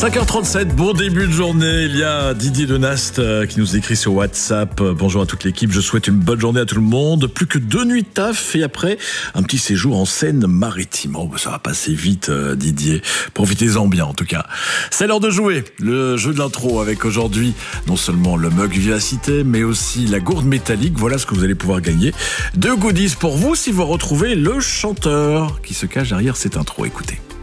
5h37, bon début de journée. Il y a Didier de Nast qui nous écrit sur WhatsApp. Bonjour à toute l'équipe, je souhaite une bonne journée à tout le monde. Plus que 2 nuits de taf et après un petit séjour en Seine-Maritime. Oh, ça va passer vite, Didier. Profitez-en bien en tout cas. C'est l'heure de jouer. Le jeu de l'intro avec aujourd'hui non seulement le mug Vivacité, mais aussi la gourde métallique. Voilà ce que vous allez pouvoir gagner. 2 goodies pour vous si vous retrouvez le chanteur qui se cache derrière cette intro. Écoutez.